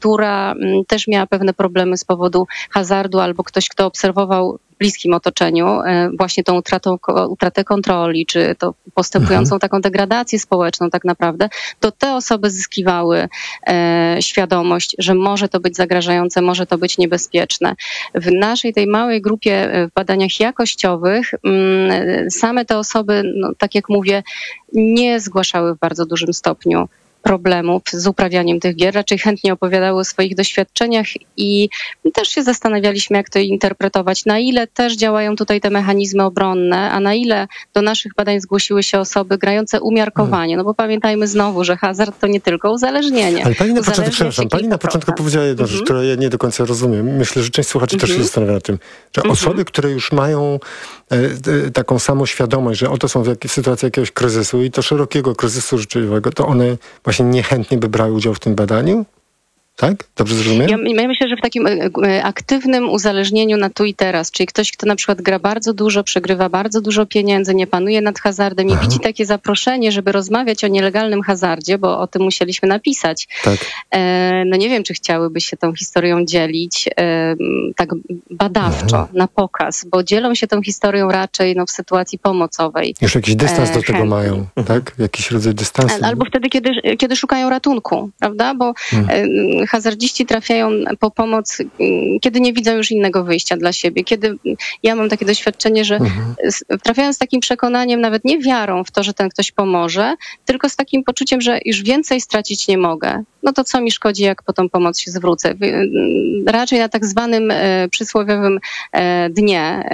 która też miała pewne problemy z powodu hazardu, albo ktoś, kto obserwował w bliskim otoczeniu właśnie tą utratę kontroli, czy to postępującą taką degradację społeczną tak naprawdę, to te osoby zyskiwały świadomość, że może to być zagrażające, może to być niebezpieczne. W naszej tej małej grupie w badaniach jakościowych same te osoby, no, tak jak mówię, nie zgłaszały w bardzo dużym stopniu problemów z uprawianiem tych gier, raczej chętnie opowiadały o swoich doświadczeniach i też się zastanawialiśmy, jak to interpretować, na ile też działają tutaj te mechanizmy obronne, a na ile do naszych badań zgłosiły się osoby grające umiarkowanie, no bo pamiętajmy znowu, że hazard to nie tylko uzależnienie. Ale pani na początku powiedziała jedną rzecz, którą ja nie do końca rozumiem. Myślę, że część słuchaczy też się zastanawia nad tym, że osoby, które już mają taką samą świadomość, że oto są w sytuacji jakiegoś kryzysu i to szerokiego kryzysu życzliwego, to one właśnie niechętnie by brały udział w tym badaniu? Tak? Dobrze zrozumiałem? Ja myślę, że w takim aktywnym uzależnieniu na tu i teraz, czyli ktoś, kto na przykład gra bardzo dużo, przegrywa bardzo dużo pieniędzy, nie panuje nad hazardem i widzi takie zaproszenie, żeby rozmawiać o nielegalnym hazardzie, bo o tym musieliśmy napisać. Tak. No nie wiem, czy chciałyby się tą historią dzielić tak badawczo, na pokaz, bo dzielą się tą historią raczej w sytuacji pomocowej. Już jakiś dystans do tego mają, tak? Jakiś rodzaj dystansu. Albo wtedy, kiedy szukają ratunku, prawda? Bo hazardziści trafiają po pomoc, kiedy nie widzą już innego wyjścia dla siebie. Kiedy ja mam takie doświadczenie, że trafiają z takim przekonaniem, nawet nie wiarą w to, że ten ktoś pomoże, tylko z takim poczuciem, że już więcej stracić nie mogę. No to co mi szkodzi, jak po tą pomoc się zwrócę? Raczej na tak zwanym przysłowiowym dnie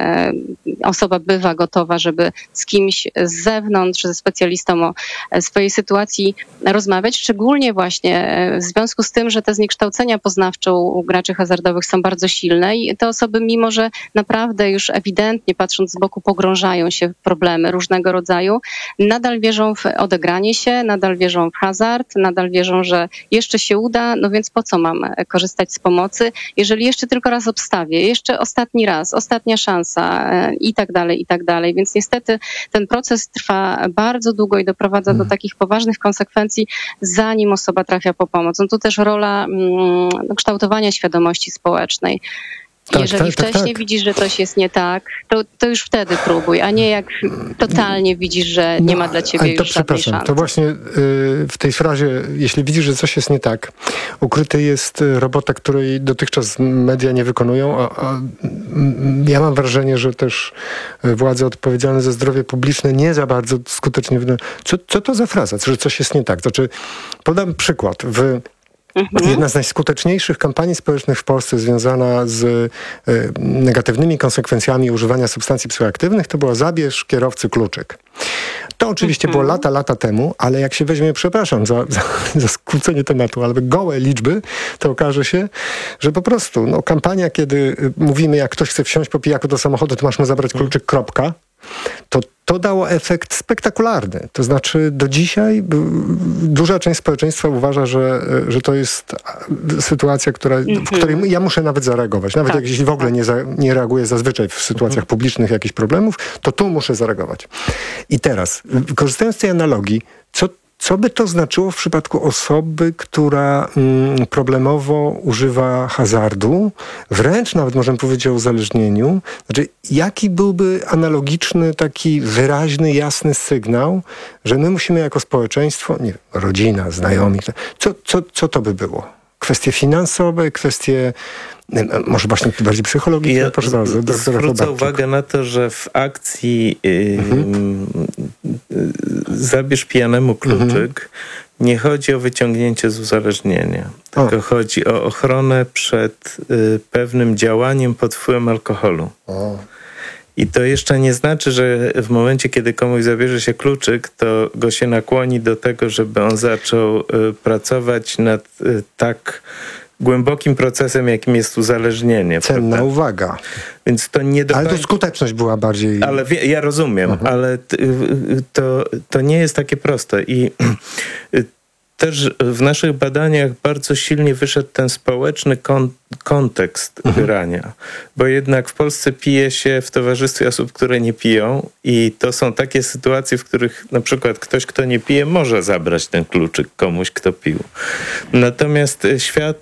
osoba bywa gotowa, żeby z kimś z zewnątrz, ze specjalistą o swojej sytuacji rozmawiać, szczególnie właśnie w związku z tym, że te zniekształcenia poznawcze u graczy hazardowych są bardzo silne i te osoby, mimo że naprawdę już ewidentnie patrząc z boku pogrążają się w problemy różnego rodzaju, nadal wierzą w odegranie się, nadal wierzą w hazard, nadal wierzą, że jeszcze się uda, no więc po co mam korzystać z pomocy, jeżeli jeszcze tylko raz obstawię, jeszcze ostatni raz, ostatnia szansa i tak dalej, i tak dalej. Więc niestety ten proces trwa bardzo długo i doprowadza do takich poważnych konsekwencji, zanim osoba trafia po pomoc. No tu też rola kształtowania świadomości społecznej. Jeżeli wcześniej widzisz, że coś jest nie tak, to już wtedy próbuj, a nie jak totalnie widzisz, że nie ma dla ciebie już żadnej szansy. To właśnie w tej frazie, jeśli widzisz, że coś jest nie tak, ukryty jest robota, której dotychczas media nie wykonują, a ja mam wrażenie, że też władze odpowiedzialne za zdrowie publiczne nie za bardzo skutecznie... Co to za fraza, że coś jest nie tak? Znaczy, podam przykład. Jedna z najskuteczniejszych kampanii społecznych w Polsce związana z negatywnymi konsekwencjami używania substancji psychoaktywnych to była zabierz kierowcy kluczyk. To oczywiście było lata temu, ale jak się weźmie, przepraszam za skrócenie tematu, ale gołe liczby, to okaże się, że po prostu kampania, kiedy mówimy, jak ktoś chce wsiąść po pijaku do samochodu, to masz mu zabrać kluczyk, kropka, to dało efekt spektakularny. To znaczy do dzisiaj duża część społeczeństwa uważa, że to jest sytuacja, w której ja muszę nawet zareagować. Nawet jeśli w ogóle nie reaguję zazwyczaj w sytuacjach publicznych jakichś problemów, to tu muszę zareagować. I teraz, korzystając z tej analogii, co by to znaczyło w przypadku osoby, która problemowo używa hazardu, wręcz nawet możemy powiedzieć o uzależnieniu? Znaczy, jaki byłby analogiczny, taki wyraźny, jasny sygnał, że my musimy jako społeczeństwo, nie wiem, rodzina, znajomi, co to by było? Kwestie finansowe, kwestie może właśnie bardziej psychologiczne? Proszę bardzo, zwrócę uwagę na to, że w akcji zabierz pijanemu kluczyk nie chodzi o wyciągnięcie z uzależnienia, tylko chodzi o ochronę przed pewnym działaniem pod wpływem alkoholu. I to jeszcze nie znaczy, że w momencie, kiedy komuś zabierze się kluczyk, to go się nakłoni do tego, żeby on zaczął pracować nad tak głębokim procesem, jakim jest uzależnienie. Cenna prawda? Uwaga. Więc to nie do Ale to skuteczność była bardziej... Ale ja rozumiem, ale to nie jest takie proste. I też w naszych badaniach bardzo silnie wyszedł ten społeczny kontekst grania. Bo jednak w Polsce pije się w towarzystwie osób, które nie piją i to są takie sytuacje, w których na przykład ktoś, kto nie pije, może zabrać ten kluczyk komuś, kto pił. Natomiast świat